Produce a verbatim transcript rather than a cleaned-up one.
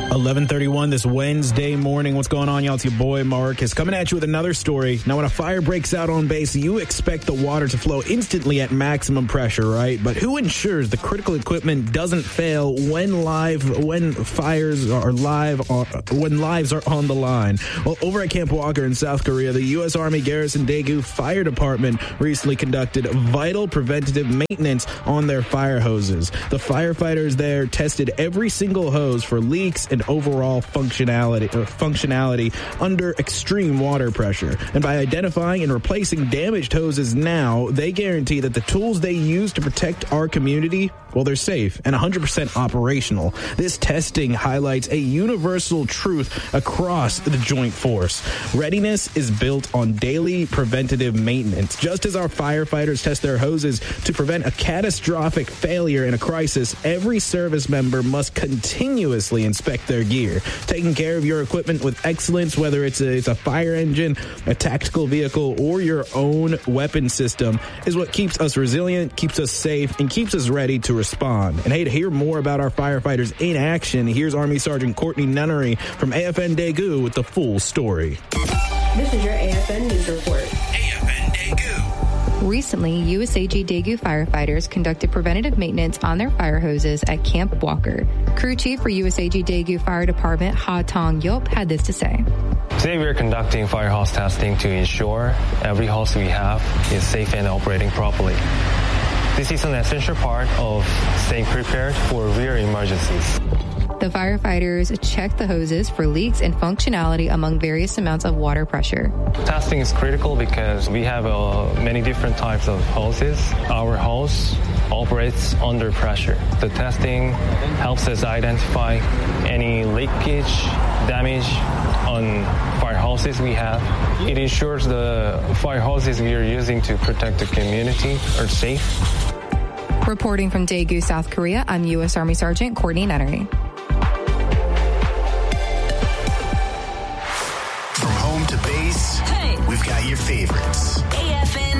eleven thirty-one this Wednesday morning. What's going on, y'all? It's your boy Marcus coming at you with another story. Now, when a fire breaks out on base, you expect the water to flow instantly at maximum pressure, right? But who ensures the critical equipment doesn't fail when live, when fires are live, on, when lives are on the line? Well, over at Camp Walker in South Korea, the U S Army Garrison Daegu Fire Department recently conducted vital preventative maintenance on their fire hoses. The firefighters there tested every single hose for leaks and overall functionality uh, functionality under extreme water pressure. And by identifying and replacing damaged hoses now, they guarantee that the tools they use to protect our community, well, they're safe and one hundred percent operational. This testing highlights a universal truth across the joint force. Readiness is built on daily preventative maintenance. Just as our firefighters test their hoses to prevent a catastrophic failure in a crisis, every service member must continuously inspect their gear. Taking care of your equipment with excellence, whether it's a, it's a fire engine, a tactical vehicle, or your own weapon system, is what keeps us resilient, keeps us safe, and keeps us ready to respond. And hey, to hear more about our firefighters in action, here's Army Sergeant Courtney Nunnery from A F N Daegu with the full story. This is your A F N News Report. A F N Daegu. Recently, U S A G Daegu firefighters conducted preventative maintenance on their fire hoses at Camp Walker. Crew Chief for U S A G Daegu Fire Department, Ha Tong Yop, had this to say. Today we are conducting fire hose testing to ensure every hose we have is safe and operating properly. This is an essential part of staying prepared for real emergencies. The firefighters checked the hoses for leaks and functionality among various amounts of water pressure. Testing is critical because we have uh, many different types of hoses. Our hose operates under pressure. The testing helps us identify any leakage, damage on fire hoses we have. It ensures the fire hoses we are using to protect the community are safe. Reporting from Daegu, South Korea, I'm U S Army Sergeant Courtney Nunnery. From home to base, hey, we've got your favorites. A F N